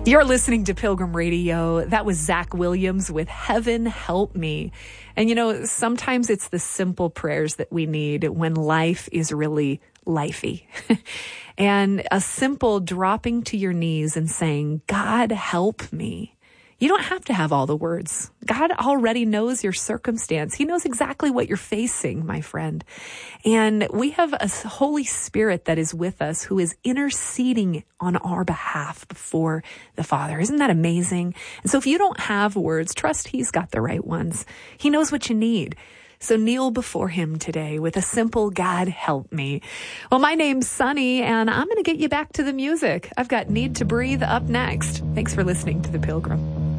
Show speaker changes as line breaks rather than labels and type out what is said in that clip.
You're listening to Pilgrim Radio. That was Zach Williams with Heaven Help Me. And you know, sometimes it's the simple prayers that we need when life is really lifey. And a simple dropping to your knees and saying, God, help me. You don't have to have all the words. God already knows your circumstance. He knows exactly what you're facing, my friend. And we have a Holy Spirit that is with us who is interceding on our behalf before the Father. Isn't that amazing? And so if you don't have words, trust He's got the right ones. He knows what you need. So kneel before Him today with a simple, God help me. Well, my name's Sunny, and I'm going to get you back to the music. I've got Need to Breathe up next. Thanks for listening to The Pilgrim.